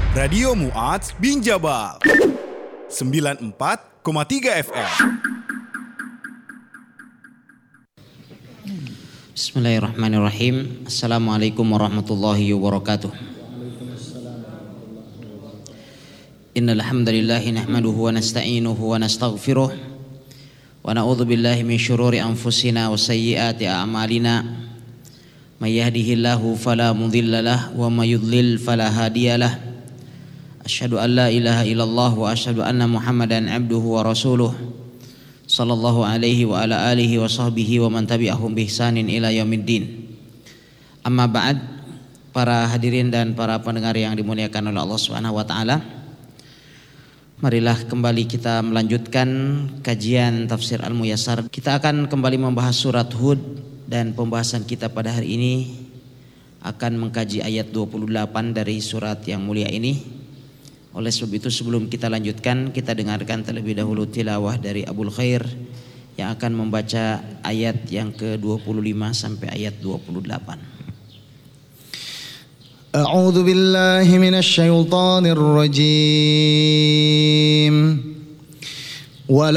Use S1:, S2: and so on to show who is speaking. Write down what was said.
S1: Radio Mu'adz bin Jabal 94,3 FM.
S2: Bismillahirrahmanirrahim. Assalamualaikum warahmatullahi wabarakatuh. Innal hamdalillah nahmaduhu wa nasta'inuhu wa nastaghfiruh wa na'udzu billahi min syururi anfusina wa sayyiati a'malina. May yahdihillahu fala mudilla lahu wa may yudlil fala hadiyalah. Asyhadu an la ilaha illallah wa asyhadu anna Muhammadan abduhu wa rasuluh. Sallallahu alaihi wa ala alihi wa sahbihi wa man tabi'ahum bi ihsanin ila yaumiddin. Amma ba'd, para hadirin dan para pendengar yang dimuliakan oleh Allah Subhanahu wa taala. Marilah kembali kita melanjutkan kajian tafsir Al-Muyassar. Kita akan kembali membahas surat Hud dan pembahasan kita pada hari ini akan mengkaji ayat 28 dari surat yang mulia ini. Oleh sebab itu sebelum kita lanjutkan, kita dengarkan terlebih dahulu tilawah dari Abul Khair yang akan membaca ayat yang ke-25 sampai ayat 28.
S3: A'udzu billahi minasy syaithanir rajim.